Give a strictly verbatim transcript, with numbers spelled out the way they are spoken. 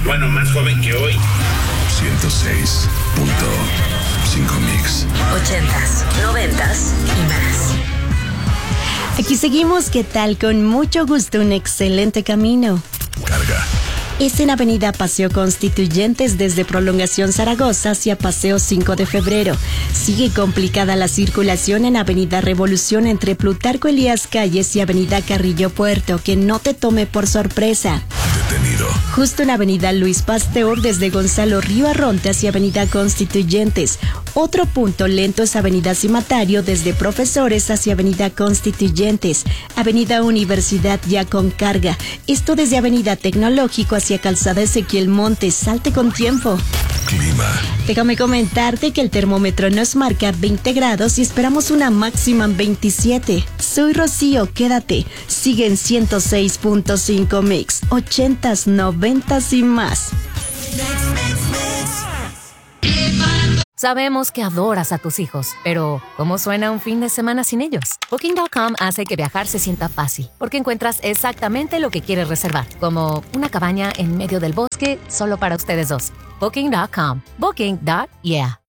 Bueno, más joven que hoy. ciento seis punto cinco Mix. Ochentas, noventas y más. Aquí seguimos, ¿qué tal? Con mucho gusto, un excelente camino. Carga. Es en Avenida Paseo Constituyentes desde Prolongación Zaragoza hacia Paseo cinco de febrero. Sigue complicada la circulación en Avenida Revolución entre Plutarco Elías Calles y Avenida Carrillo Puerto. Que no te tome por sorpresa. Detenido. Justo en Avenida Luis Pasteur desde Gonzalo Río Arronte hacia Avenida Constituyentes. Otro punto lento es Avenida Cimatario desde Profesores hacia Avenida Constituyentes. Avenida Universidad ya con carga. Esto desde Avenida Tecnológico hacia Calzada Ezequiel Montes. Salte con tiempo. Clima. Déjame comentarte que el termómetro nos marca veinte grados y esperamos una máxima en veintisiete. Soy Rocío, quédate. Sigue en ciento seis punto cinco Mix. Ochentas, noventas y más. Sabemos que adoras a tus hijos, pero ¿cómo suena un fin de semana sin ellos? Booking punto com hace que viajar se sienta fácil, porque encuentras exactamente lo que quieres reservar, como una cabaña en medio del bosque solo para ustedes dos. Booking punto com. Booking. Yeah.